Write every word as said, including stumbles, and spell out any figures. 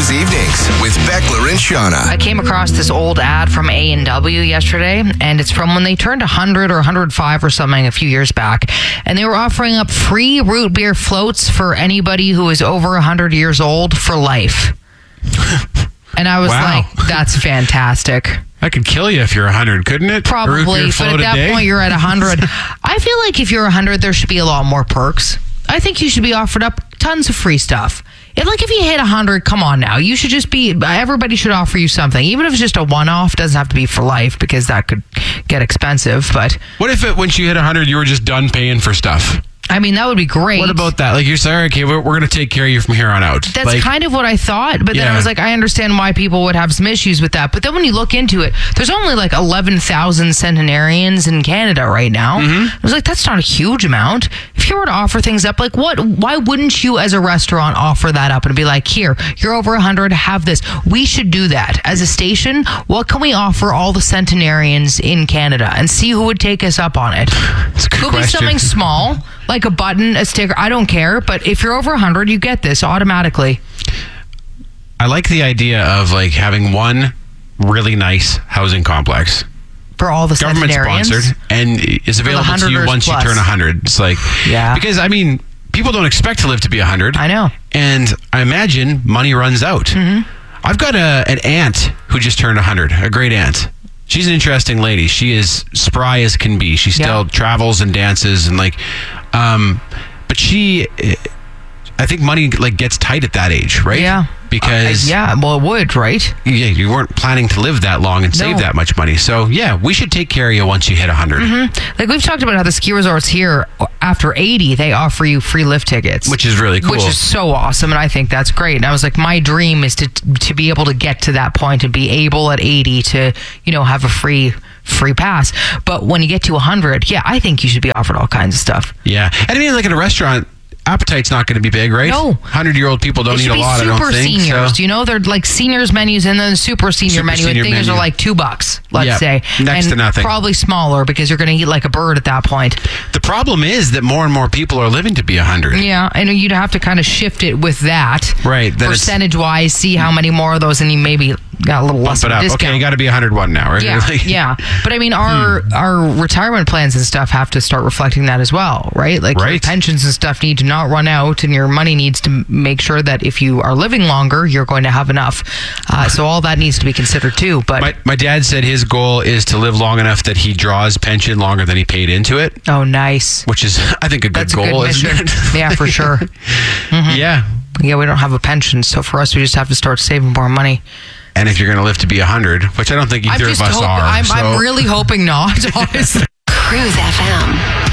Weekdays evenings with Beckler and Shauna. I came across this old ad from A and W yesterday, and it's from when they turned one hundred or one hundred five or something a few years back, and they were offering up free root beer floats for anybody who is over one hundred years old for life. And I was Wow. like, that's fantastic. That could kill you if you're one hundred, couldn't it? Probably, but at that point, you're at one hundred. I feel like if you're one hundred, there should be a lot more perks. I think you should be offered up tons of free stuff. If, like, if you hit one hundred, come on now. You should just be, everybody should offer you something. Even if it's just a one-off, doesn't have to be for life because that could get expensive. But What if it, once you hit one hundred, you were just done paying for stuff? I mean, that would be great. What about that? Like, you're saying, okay, we're, we're going to take care of you from here on out. That's like, kind of what I thought, but then Yeah. I was like, I understand why people would have some issues with that. But then when you look into it, there's only like eleven thousand centenarians in Canada right now. Mm-hmm. I was like, that's not a huge amount. If you were to offer things up, like what? Why wouldn't you as a restaurant offer that up and be like, here, you're over one hundred, have this. We should do that. As a station, what can we offer all the centenarians in Canada and see who would take us up on it? It's a good Could question. be something small, like a button, a sticker. I don't care. But if you're over one hundred, you get this automatically. I like the idea of like having one really nice housing complex. For all the Government centenarians. sponsored and is available to you hundreders once plus. you turn one hundred. It's like, Yeah. because I mean, people don't expect to live to be one hundred. I know. And I imagine money runs out. Mm-hmm. I've got a, an aunt who just turned one hundred, a great aunt. She's an interesting lady. She is spry as can be. She still Yeah. travels and dances and like, um, but she, I think money like gets tight at that age, right? Yeah. Because Uh, yeah, well, it would, right? yeah, you weren't planning to live that long and save No. that much money. So yeah, we should take care of you once you hit one hundred. Mm-hmm. Like we've talked about how the ski resorts here, after eighty, they offer you free lift tickets, Which is really cool. Which is so awesome, and I think that's great. And I was like, my dream is to to be able to get to that point and be able at eighty to, you know, have a free free pass. But when you get to one hundred, yeah, I think you should be offered all kinds of stuff. Yeah. And I mean, like in a restaurant, appetite's not going to be big, right? No. one hundred-year-old people don't It eat should a be lot, I super don't think. seniors. So. You know, they're like seniors menus and then the super senior Super menu. senior and things menu. are like two bucks, let's Yeah, say. next and to nothing. Probably smaller because you're going to eat like a bird at that point. The problem is that more and more people are living to be one hundred. Yeah, and you'd have to kind of shift it with that. Right, then it's- Percentage wise, see how many more of those, and you maybe got a little less Bump of it a up. discount. Okay, you got to be one hundred one now, right? Yeah, Like- yeah. But I mean, our our retirement plans and stuff have to start reflecting that as well, right? Like your Right. pensions and stuff need to not run out, and your money needs to make sure that if you are living longer, you're going to have enough. Uh, so all that needs to be considered too. But My, my dad said his goal is to live long enough that he draws pension longer than he paid into it, oh, nice. which is, I think, a good That's a goal, good isn't mission. it? Yeah, for sure. Yeah. Yeah, we don't have a pension, so for us, we just have to start saving more money. And if you're going to live to be one hundred, which I don't think I'm either just of us hope- are. I'm, so. I'm really hoping not, honestly. Cruise F M.